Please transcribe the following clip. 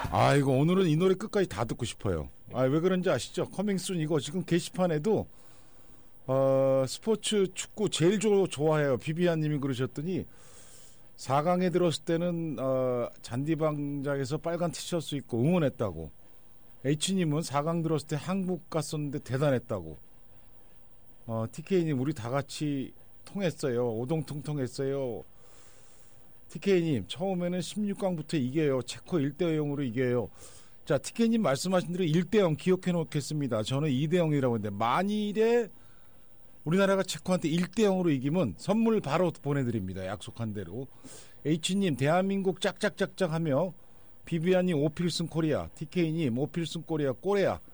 아, 이거 오늘은 이 노래 끝까지 다 듣고 싶어요. 아, 왜 그런지 아시죠? 커밍순 이거 지금 게시판에도 스포츠 축구 제일 좋아해요. 비비안 님이 그러셨더니 4강에 들었을 때는 잔디광장에서 빨간 티셔츠 입고 응원했다고. H님은 4강 들었을 때 한국 갔었는데 대단했다고. TK님 우리 다 같이 통했어요. 오동통통했어요. TK님 처음에는 16강부터 이겨요. 체코 1대0으로 이겨요. 자, TK님 말씀하신 대로 1대0 기억해 놓겠습니다. 저는 2대0이라고 했는데 만일에 우리나라가 체코한테 1대0으로 이기면 선물 바로 보내드립니다. 약속한 대로. H님 대한민국 짝짝짝짝 하며 비비안님 오필승 코리아, TK님 오필승 코리아 꼬레아